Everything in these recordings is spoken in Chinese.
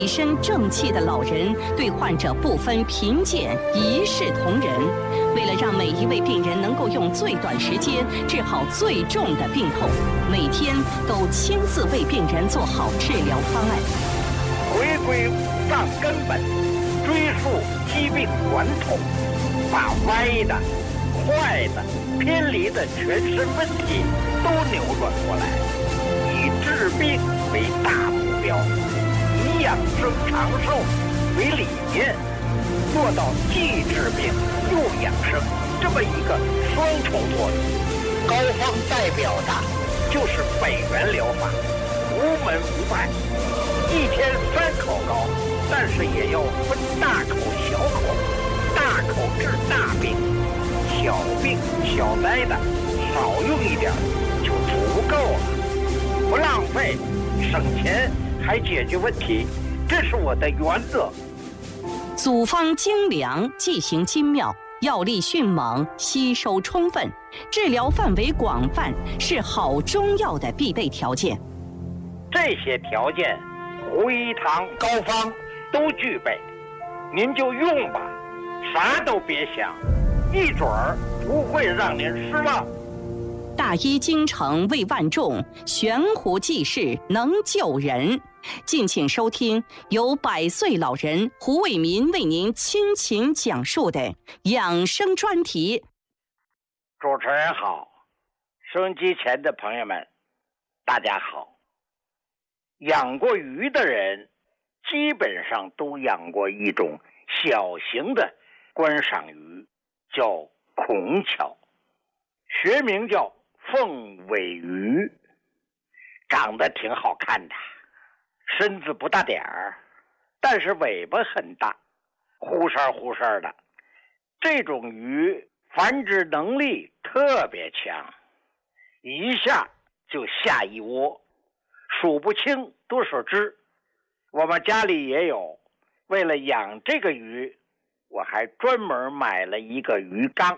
一身正气的老人对患者不分贫贱，一视同仁。为了让每一位病人能够用最短时间治好最重的病痛，每天都亲自为病人做好治疗方案。 回归五脏根本，追溯疾病源头，把歪的、坏的、偏离的全身问题都扭转过来，以治病为大目标，以养生长寿为理念，做到既治病又养生这么一个双重作用。膏方代表的就是北元疗法，无门无派，一天3口膏，但是也要分大口小口，大口治大病，小病小灾的少用一点就足够了，不浪费，省钱还解决问题，这是我的原则。 组方精良，剂型精妙，药力迅猛，吸收充分，治疗范围广泛，是好中药的必备条件。 这些条件胡一堂膏方都具备，您就用吧，啥都别想，一准儿不会让您失望。 大医精诚为万众，悬壶济世能救人。敬请收听由100岁老人胡伟民为您倾情讲述的养生专题。 主持人好，收音机前的朋友们大家好。养过鱼的人基本上都养过一种小型的观赏鱼，叫孔巧，学名叫凤尾鱼，长得挺好看的，身子不大点儿，但是尾巴很大，忽闪忽闪的。这种鱼繁殖能力特别强，一下就下一窝，数不清多少只。我们家里也有，为了养这个鱼，我还专门买了一个鱼缸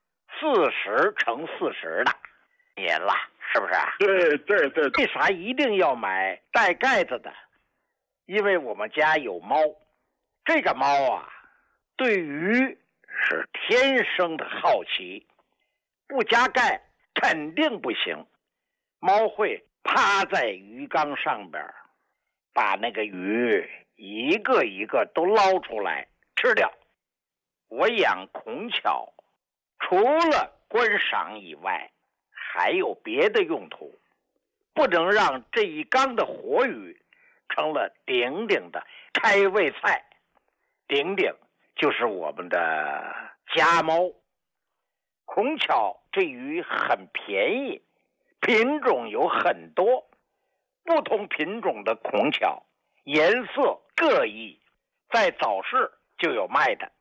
，40×40的，严了，是不是啊？ 对。 为啥一定要买带盖子的？因为我们家有猫，这个猫啊，对鱼是天生的好奇，不加盖肯定不行。猫会趴在鱼缸上边，把那个鱼一个一个都捞出来吃掉。我养孔巧，除了观赏以外，还有别的用途，不能让这一缸的活鱼成了顶顶的开胃菜。顶顶就是我们的家猫。孔巧这鱼很便宜，品种有很多，不同品种的孔巧颜色各异，在早市就有卖的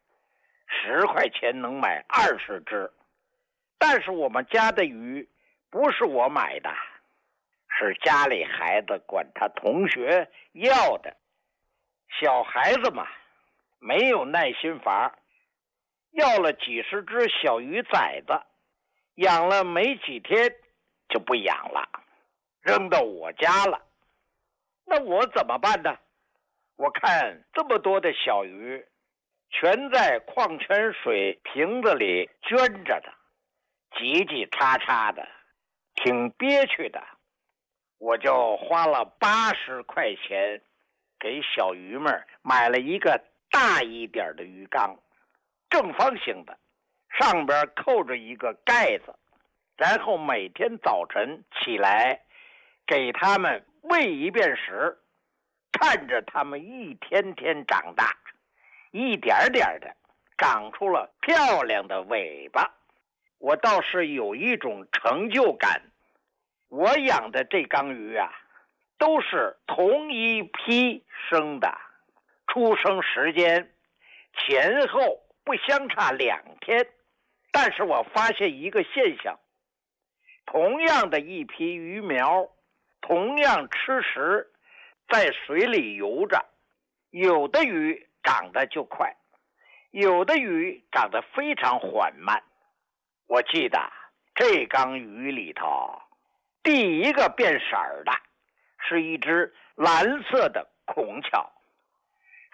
，10块钱能买20只。但是我们家的鱼不是我买的，是家里孩子管他同学要的。小孩子嘛，没有耐心法，要了几十只小鱼崽子，养了没几天就不养了，扔到我家了。那我怎么办呢？我看这么多的小鱼全在矿泉水瓶子里圈着的，叽叽喳喳的，挺憋屈的。我就花了80块钱给小鱼们买了一个大一点的鱼缸，正方形的，上边扣着一个盖子，然后每天早晨起来给他们喂一遍食，看着他们一天天长大，一点点的长出了漂亮的尾巴。我倒是有一种成就感，我养的这缸鱼啊，都是同一批生的，出生时间前后不相差2天。但是我发现一个现象，同样的一批鱼苗，同样吃食，在水里游着，有的鱼长得就快，有的鱼长得非常缓慢。我记得这缸鱼里头第一个变色儿的是一只蓝色的孔巧，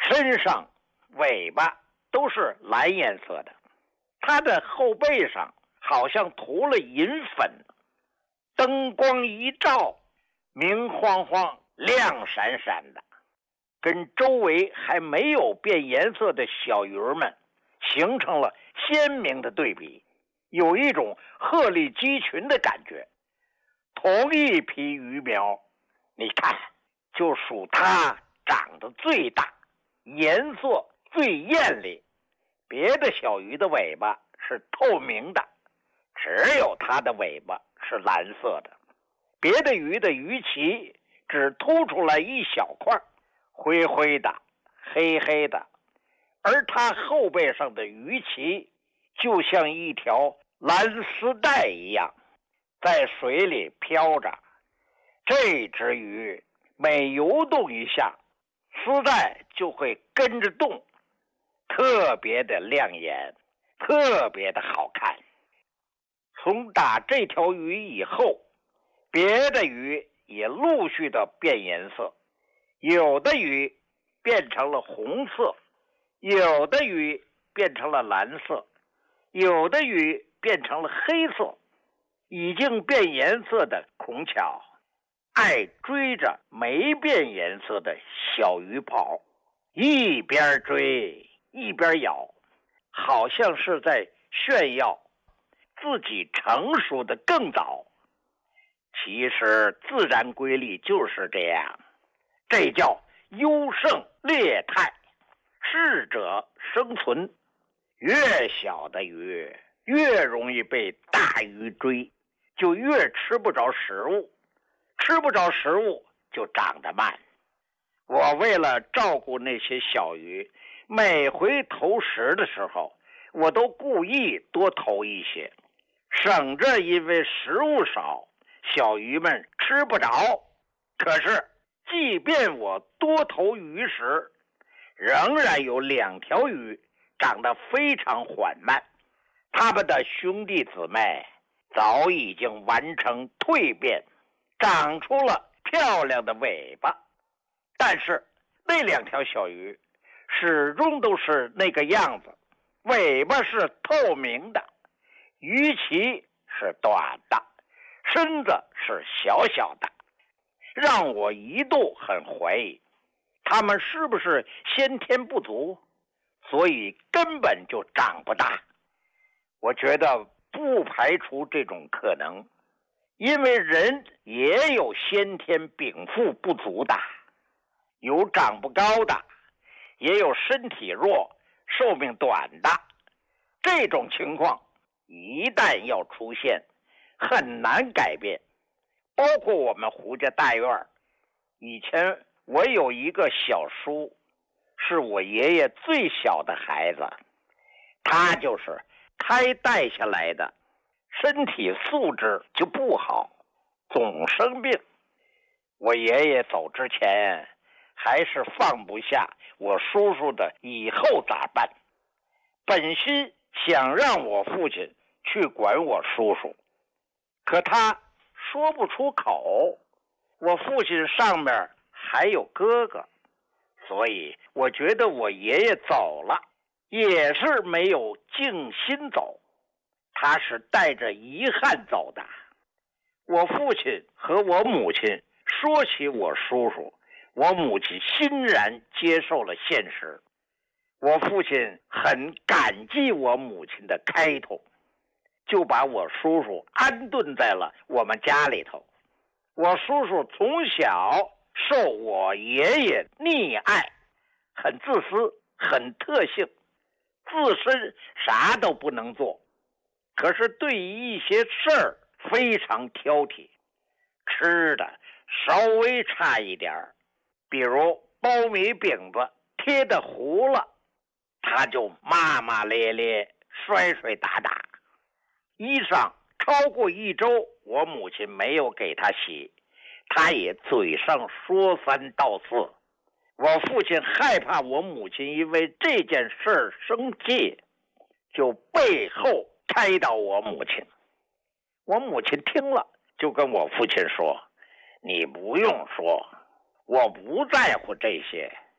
身上、尾巴都是蓝颜色的，它的后背上好像涂了银粉，灯光一照，明晃晃、亮闪闪的，跟周围还没有变颜色的小鱼儿们形成了鲜明的对比，有一种鹤立鸡群的感觉。同一批鱼苗，你看，就属它长得最大，颜色最艳丽。别的小鱼的尾巴是透明的，只有它的尾巴是蓝色的。别的鱼的鱼鳍只凸出来一小块，灰灰的、黑黑的，而它后背上的鱼鳍就像一条蓝丝带一样，在水里飘着。这只鱼每游动一下，丝带就会跟着动，特别的亮眼，特别的好看。从打这条鱼以后，别的鱼也陆续的变颜色，有的鱼变成了红色，有的鱼变成了蓝色，有的鱼变成了黑色。已经变颜色的孔巧爱追着没变颜色的小鱼跑，一边追一边咬，好像是在炫耀自己成熟的更早。其实自然规律就是这样，这叫优胜劣汰，适者生存。越小的鱼越容易被大鱼追，就越吃不着食物，吃不着食物就长得慢。我为了照顾那些小鱼，每回投食的时候，我都故意多投一些，省着因为食物少，小鱼们吃不着。可是即便我多投鱼食，仍然有2条鱼长得非常缓慢，它们的兄弟姊妹早已经完成蜕变，长出了漂亮的尾巴。但是那2条小鱼始终都是那个样子，尾巴是透明的，鱼鳍是短的，身子是小小的，让我一度很怀疑它们是不是先天不足，所以根本就长不大。我觉得不排除这种可能，因为人也有先天禀赋不足的，有长不高的，也有身体弱、寿命短的。这种情况一旦要出现，很难改变。包括我们胡家大院，以前我有一个小叔，是我爷爷最小的孩子，他就是胎带下来的，身体素质就不好，总生病。我爷爷走之前还是放不下我叔叔的以后咋办，本心想让我父亲去管我叔叔，可他说不出口。我父亲上面还有哥哥，所以我觉得我爷爷走了也是没有静心走，他是带着遗憾走的。我父亲和我母亲说起我叔叔，我母亲欣然接受了现实。我父亲很感激我母亲的开拓，就把我叔叔安顿在了我们家里头。我叔叔从小受我爷爷溺爱，很自私，很特性，自身啥都不能做，可是对于一些事儿非常挑剔，吃的稍微差一点，比如苞米饼子贴的糊了，他就骂骂咧咧，摔摔打打。衣裳超过1周，我母亲没有给他洗，他也嘴上说3道4。我父亲害怕我母亲因为这件事生气，就背后开导我母亲。我母亲听了，就跟我父亲说：“你不用说，我不在乎这些。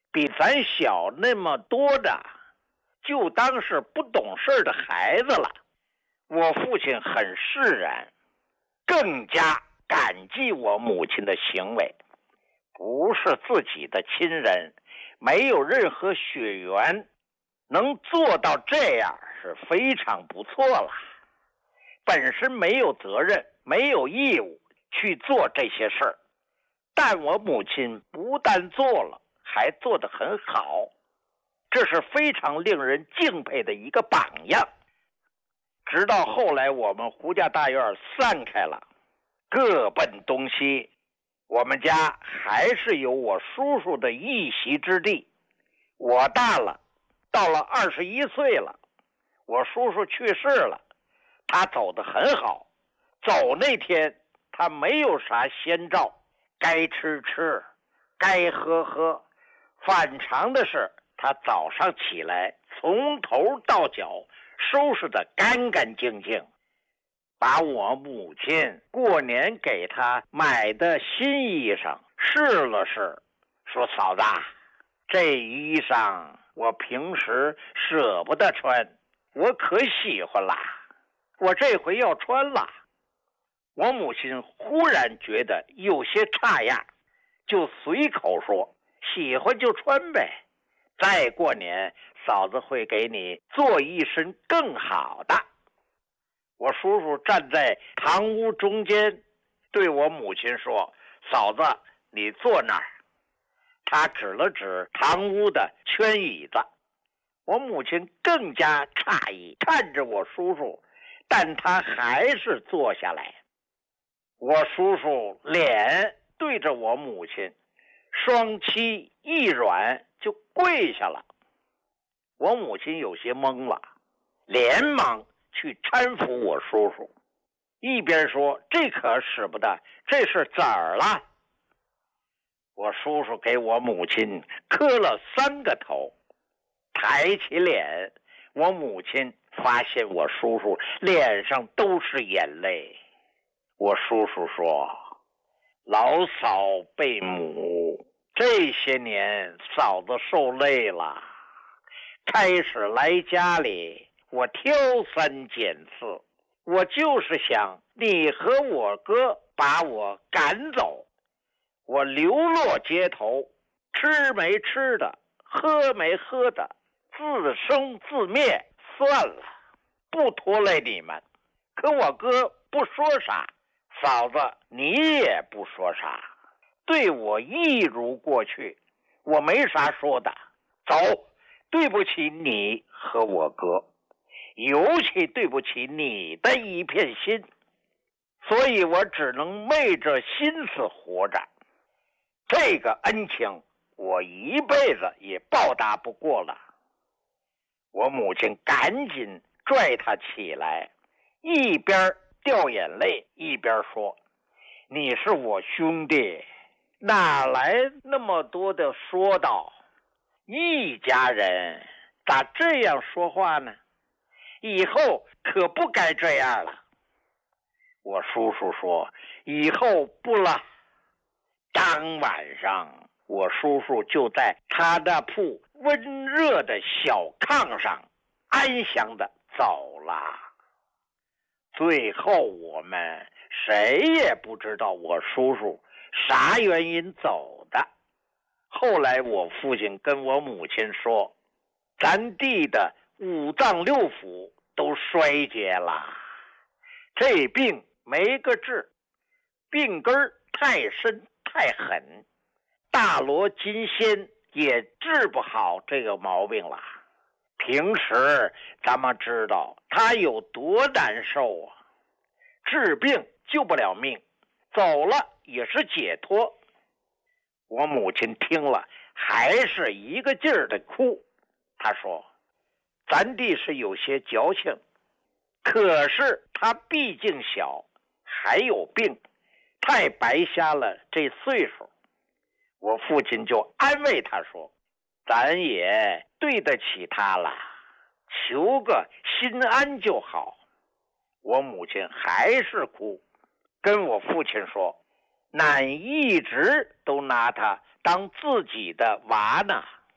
比咱小那么多的，就当是不懂事的孩子了。我父亲很释然，更加感激我母亲的行为。不是自己的亲人，没有任何血缘，能做到这样是非常不错了。本身没有责任，没有义务去做这些事儿，但我母亲不但做了，还做得很好，这是非常令人敬佩的一个榜样。直到后来我们胡家大院散开了，各奔东西，我们家还是有我叔叔的一席之地。我大了，到了21岁了，我叔叔去世了，他走得很好。走那天他没有啥先兆，该吃吃，该喝喝。反常的是，他早上起来从头到脚收拾得干干净净，把我母亲过年给他买的新衣裳试了试，说：“嫂子，这衣裳我平时舍不得穿，我可喜欢了，我这回要穿了。”我母亲忽然觉得有些差样，就随口说：“喜欢就穿呗，再过年嫂子会给你做一身更好的。”我叔叔站在堂屋中间，对我母亲说：“嫂子，你坐那儿。”他指了指堂屋的圈椅子。我母亲更加诧异，看着我叔叔，但他还是坐下来。我叔叔脸对着我母亲，双膝一软就跪下了。我母亲有些懵了，连忙去搀扶我叔叔，一边说：“这可使不得，这是怎儿了？”我叔叔给我母亲磕了3个头，抬起脸，我母亲发现我叔叔脸上都是眼泪。我叔叔说：“老嫂背母，这些年嫂子受累了，开始来家里，我挑3拣4，我就是想你和我哥把我赶走，我流落街头，吃没吃的，喝没喝的，自生自灭算了，不拖累你们。可我哥不说啥，嫂子你也不说啥，对我一如过去，我没啥说的。走，对不起你和我哥，尤其对不起你的一片心，所以我只能昧着心思活着。这个恩情我一辈子也报答不过了。”我母亲赶紧拽他起来，一边掉眼泪一边说：“你是我兄弟，哪来那么多的说道？一家人咋这样说话呢？以后可不该这样了。”我叔叔说：“以后不了。”当晚上，我叔叔就在他那铺温热的小炕上安详地走了。最后我们谁也不知道我叔叔啥原因走的。后来我父亲跟我母亲说，咱弟的5脏6腑都衰竭了，这病没个治，病根太深太狠，大罗金仙也治不好这个毛病了。平时咱们知道他有多难受啊，治病救不了命，走了也是解脱。我母亲听了还是一个劲儿的哭。她说：“咱弟是有些矫情，可是他毕竟小，还有病，太白瞎了这岁数。”我父亲就安慰他说：“咱也对得起他了，求个心安就好。”我母亲还是哭，跟我父亲说：“俺一直都拿他当自己的娃呢，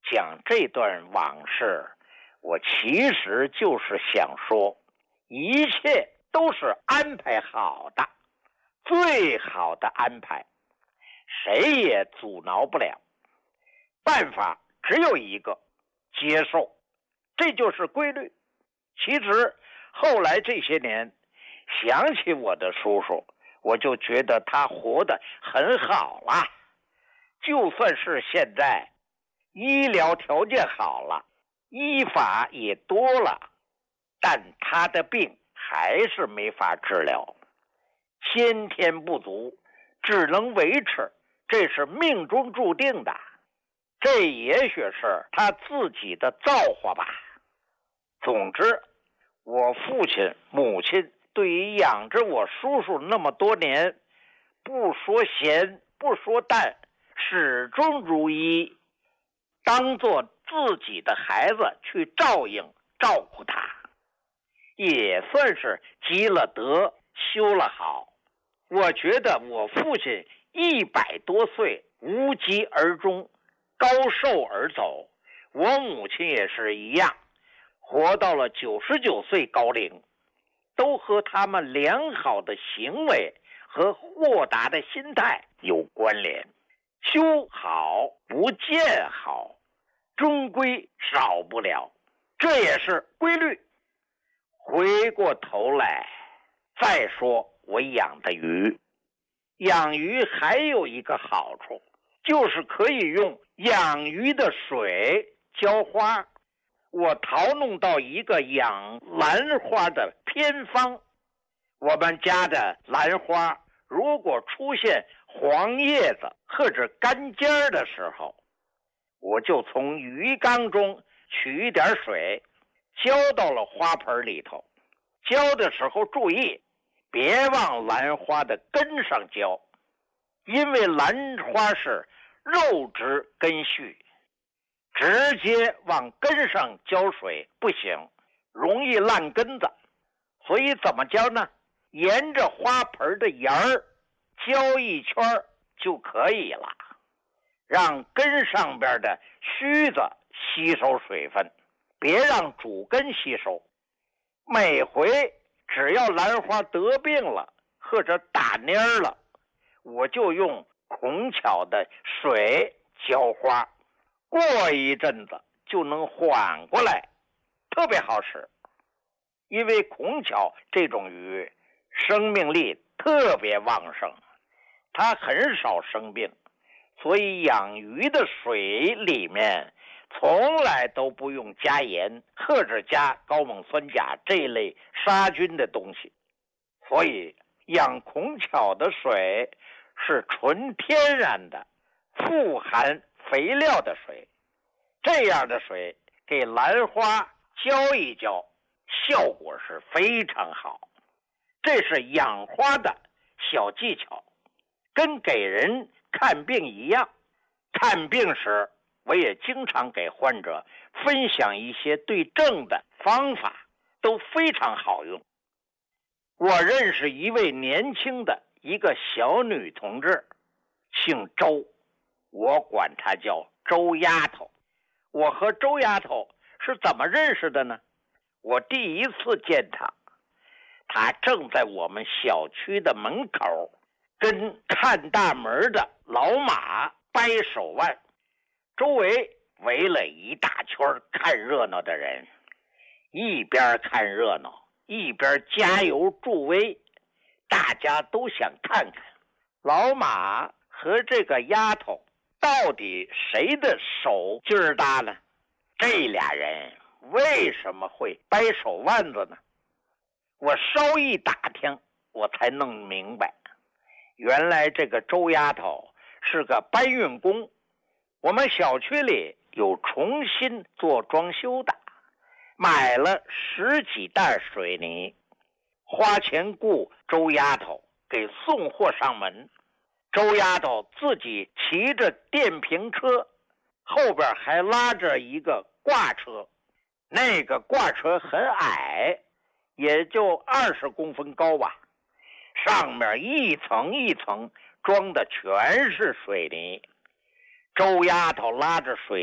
讲这段往事，我其实就是想说，一切都是安排好的，最好的安排，谁也阻挠不了。办法只有一个，接受，这就是规律。其实后来这些年想起我的叔叔，我就觉得他活得很好了。就算是现在医疗条件好了，医法也多了，但他的病还是没法治疗，先天不足，只能维持，这是命中注定的。这也许是他自己的造化吧。总之，我父亲母亲对于养着我叔叔那么多年，不说咸不说淡，始终如一，当做自己的孩子去照应照顾他，也算是积了德修了好。我觉得我父亲100多岁无疾而终，高寿而走，我母亲也是一样，活到了99岁高龄，都和他们良好的行为和豁达的心态有关联。修好不见好，终归少不了，这也是规律。回过头来再说我养的鱼，养鱼还有一个好处，就是可以用养鱼的水浇花。我淘弄到一个养兰花的偏方，我们家的兰花如果出现黄叶子或者干尖的时候，我就从鱼缸中取一点水，浇到了花盆里头。浇的时候注意，别往兰花的根上浇，因为兰花是肉质根须，直接往根上浇水不行，容易烂根子。所以怎么浇呢？沿着花盆的沿儿浇一圈就可以了，让根上边的须子吸收水分，别让主根吸收。每回只要兰花得病了或者打蔫了，我就用孔巧的水浇花，过一阵子就能缓过来，特别好使。因为孔巧这种鱼生命力特别旺盛，它很少生病，所以养鱼的水里面从来都不用加盐或者加高锰酸钾这一类杀菌的东西，所以养孔巧的水是纯天然的富含肥料的水。这样的水给兰花浇一浇，效果是非常好。这是养花的小技巧，跟给人看病一样。看病时我也经常给患者分享一些对症的方法，都非常好用。我认识一位年轻的一个小女同志，姓周，我管她叫周丫头。我和周丫头是怎么认识的呢？我第一次见她，她正在我们小区的门口跟看大门的老马掰手腕，周围围了一大圈看热闹的人，一边看热闹一边加油助威，大家都想看看老马和这个丫头到底谁的手劲儿大呢？这俩人为什么会掰手腕子呢？我稍一打听，我才弄明白，原来这个周丫头是个搬运工，我们小区里有重新做装修的，买了10几袋水泥，花钱雇周丫头给送货上门。周丫头自己骑着电瓶车，后边还拉着一个挂车，那个挂车很矮，也就20公分高吧，上面一层一层装的全是水泥。周丫头拉着水